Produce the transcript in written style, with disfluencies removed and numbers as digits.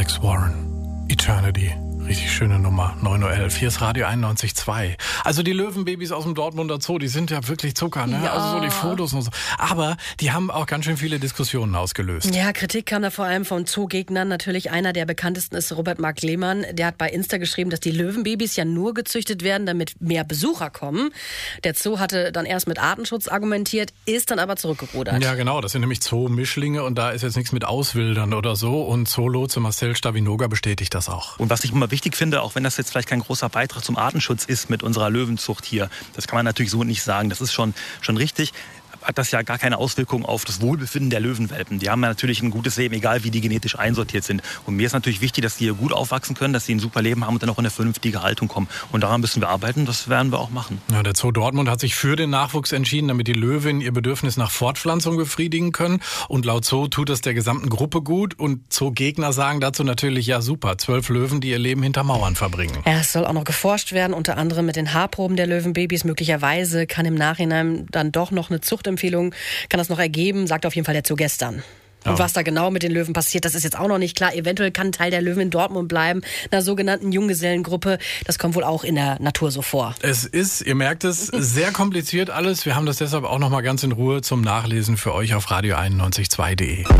Alex Warren, Eternity. Richtig schöne Nummer, 9.11 Uhr. Hier ist Radio 91.2. Also die Löwenbabys aus dem Dortmunder Zoo, die sind ja wirklich Zucker, ne? Ja. Also so die Fotos und so. Aber die haben auch ganz schön viele Diskussionen ausgelöst. Ja, Kritik kam da vor allem von Zoogegnern. Natürlich einer der bekanntesten ist Robert Mark Lehmann. Der hat bei Insta geschrieben, dass die Löwenbabys ja nur gezüchtet werden, damit mehr Besucher kommen. Der Zoo hatte dann erst mit Artenschutz argumentiert, ist dann aber zurückgerudert. Ja, genau. Das sind nämlich Zoo-Mischlinge und da ist jetzt nichts mit Auswildern oder so. Und Zoolotse Marcel Stavinoga bestätigt das auch. Und was ich immer wichtig finde, auch wenn das jetzt vielleicht kein großer Beitrag zum Artenschutz ist mit unserer Löwenzucht hier, das kann man natürlich so nicht sagen, das ist schon richtig, hat das ja gar keine Auswirkung auf das Wohlbefinden der Löwenwelpen. Die haben ja natürlich ein gutes Leben, egal wie die genetisch einsortiert sind. Und mir ist natürlich wichtig, dass die hier gut aufwachsen können, dass sie ein super Leben haben und dann auch in eine vernünftige Haltung kommen. Und daran müssen wir arbeiten, das werden wir auch machen. Ja, der Zoo Dortmund hat sich für den Nachwuchs entschieden, damit die Löwinnen ihr Bedürfnis nach Fortpflanzung befriedigen können. Und laut Zoo tut das der gesamten Gruppe gut. Und Zoogegner sagen dazu natürlich, ja super, 12 Löwen, die ihr Leben hinter Mauern verbringen. Ja, es soll auch noch geforscht werden, unter anderem mit den Haarproben der Löwenbabys. Möglicherweise kann im Nachhinein dann doch noch eine Zuchtempfehlung, kann das noch ergeben, sagt auf jeden Fall der Zoo gestern. Und was da genau mit den Löwen passiert, das ist jetzt auch noch nicht klar. Eventuell kann ein Teil der Löwen in Dortmund bleiben, einer sogenannten Junggesellengruppe. Das kommt wohl auch in der Natur so vor. Es ist, ihr merkt es, sehr kompliziert alles. Wir haben das deshalb auch noch mal ganz in Ruhe zum Nachlesen für euch auf radio91.2.de.